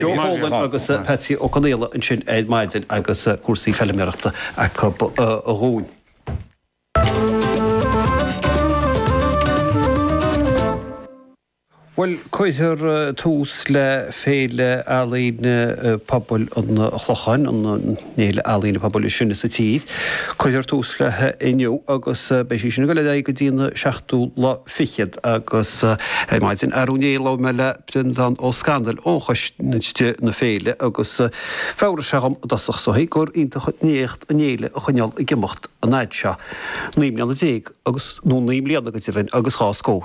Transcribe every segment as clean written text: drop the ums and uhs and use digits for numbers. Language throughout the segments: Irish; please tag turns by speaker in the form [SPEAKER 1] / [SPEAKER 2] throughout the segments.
[SPEAKER 1] Joáin agus Patsy O'Connell an sin Ed Maidin agus cuasaí felimireachta a rún. Well, coithir tús le féile alíne pobl an chlochan, an néile alíne pobl sinna sa tíd. Coithir tús le inniu agus beisi sinna go le go dtíana seachtú le fichiad agus maidin arúnéile meile brindan ó scandal óchaiste na féile agus fára segam dasach sohí gur ítach néocht a néile a chuneal i gimocht a naid seo. Níimlean a déag agus nó níimlean a go tífinn agus chá scór.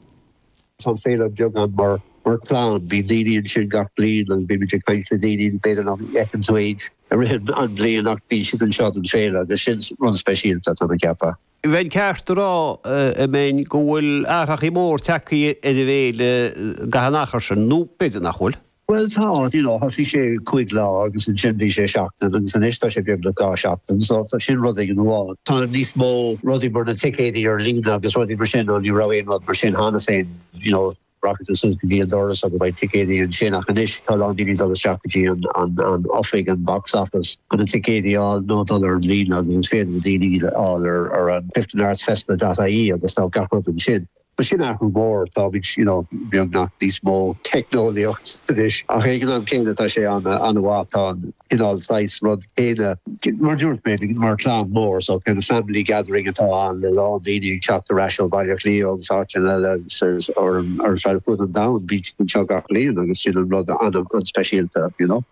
[SPEAKER 2] Some féile jog an mar clown bí díon sin gach blin an bí me kaint díon beidir nach ekans wage a rid an blian nach bí si an shot an féile agus sin run speisialta an cepa.
[SPEAKER 1] Bhain ceartarrá a mén gohfuil áthach I mór tacaí I bhéile gahanachar sin nó beidir nachhfuil?
[SPEAKER 2] Well, it's hard, has sé quick lá agus an sin bhí sé seachtain agus an ista sé beag le gá seachtain, so sin rudig an bháil. Tá níos mó rudí bar na ticéadaí ar lína agus rudí mar sin an raibh rud mar sin hána féin, Rocket sus go bhí an doras agus bhaid ticéadaí an sin ach an is tá lá díní agus strategy an offig an box office an an ticéadaí all nó ar an lína agus féin díní all ar an 15 Arts Festival.ie agus tá gachod an sin. But sin nach mór tá beag nach ní smó technolíocht is a régan an céine tá sé an bhátá sláis rud chéine mar dúirt mé mar chlán mór so kind of family gathering atá an le lá daoine chat a raisiil bailach lío sáin eile ar fe fud an da beach an teach líon agus sin an rud an speisialta,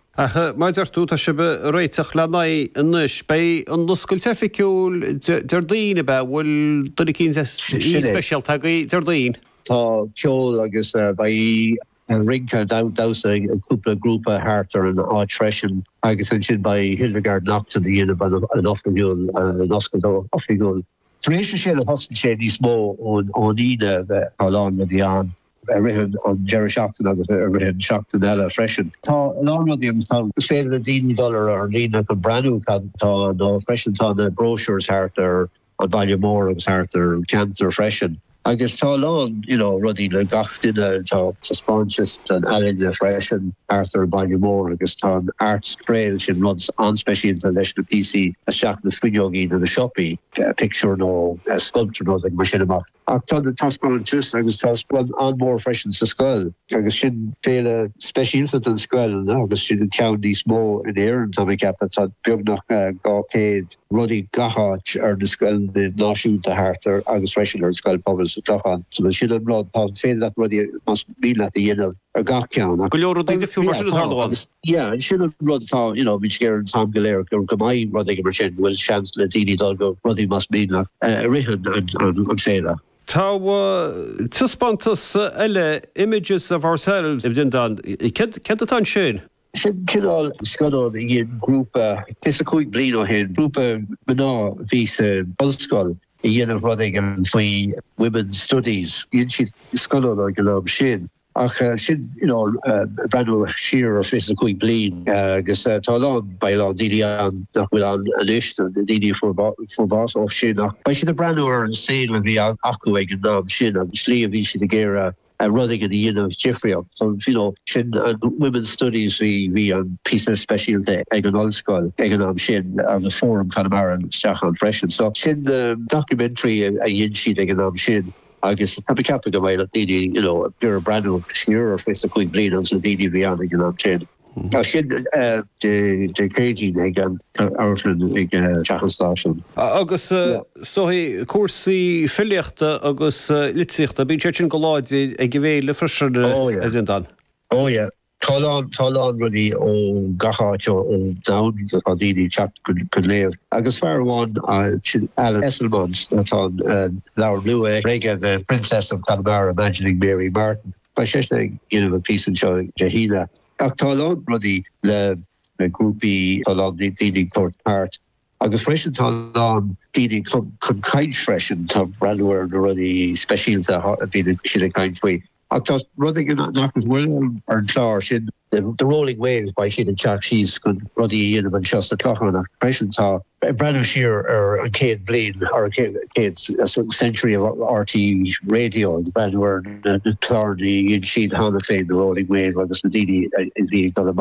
[SPEAKER 1] Maidir tú tá si réiteach le inis bei an noscail teficiúil tar daoine be bhfuil duna cín speisialta tar daoine.
[SPEAKER 2] Tá ceol agus bei ringka dausa a cúpla grúpa hartar an áitresin agus an sin bei Hildegard Nacht an dhéanamh an offigiúil an oscail offigiúil. Taréis sé a hosan sé níos mó ón ine bheith áláin le dtíán. Rihan an Jerry Shackton agus rihan Shackton eile freisin. Tá lámadiam tá féidir $10 ar lína go brandú tá nó freisin tá na brochures hartar an bailile mór agus hartar cancer freisin. Agus tá lán, rudí le gachtaine tá spáintist an eile freisin Arthur bailile mór agus tá artscréil sin ruds anspecialta leis na PC a seach na fuineogaí na shoppi, picture nó sculpture nó ag mar sin amach. Ach tá na spáintist agus tá an mór freisin sa scoil. Agus sin féile specialta an scoil agus sin ceann níos mó in éan tá me cepa tá beag nach gácéad rudí gacháit ar na scoil na náisiúnta hartar agus freisin ar scoil pobl Tachan. So she did blood say that really must be at the end of a gachyan. Yeah, and she did blood which here Tom Galera my running machine will chance Latini Dolgo, Roddy must be written and say that.
[SPEAKER 1] Tá tuspántas eile images of ourselves if done. Kentatá sin?
[SPEAKER 2] Sin cinál scadán I grúpa is a chuig blin ó hen grúpa maná vís Bullskull I dhéanamh rudig an faoi women's studies íon siad scadán a go sin ach sin brandú siar ar fis a chuig blin agus tá lán bailán daoine an nach bhfuil an list an daoine forbás ó sin ach ba sin a brandú ar an saoil a bhí acu ag an nám sin an slí a bhí sin a géire running in the end of Jeffrey. So, shin women's studies we on piece of specialty Egan Old School, Egan Shin on the forum Connemara and Stachan Freshen. So shin documentary a yin sheet Egan Shin. I guess the capital way that DD, pure brand new sheer or face a queen bleed on the DD beyond Egan Shin. Sin de céidí ag áirlan ag teachstáisiún.
[SPEAKER 1] Agus sohí cuasaí filiachta agus litsaíochta bíonn sé sin go láid ag bhéile freisin a dan.
[SPEAKER 2] Ó ja. Talán rudí ó gacháte ó dain a daoine chat chun léamh. Agus fearháin Alan Esselmans tá leabhar nua réige the Princess of Connemara Imagining Mary Martin. Ba sé a piece an seo Jahina. Talán rudí le grúpi talán daoine Port Hart. Agus freisin talán daoine chun caint freisin tá brandúir na rudí speisialta a bhí sin a caint faoi. Ach tá rudig nach bhfuil ar an chlár sin the Rolling Waves by Sheena Jack, she's good ruddy in and just the clock on a impression saw Brandon Shear or Kate Blaine or Kate's century of RT radio, the band were the Clarny and Sheena Hannah the Rolling Wave or the Snedini is the